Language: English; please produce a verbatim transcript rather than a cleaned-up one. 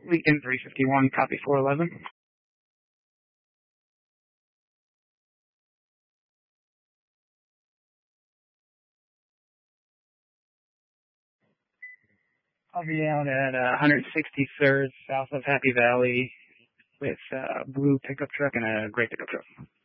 Lincoln three fifty-one, copy four eleven. I'll be out at uh, one sixty-third south of Happy Valley with a blue pickup truck and a gray pickup truck.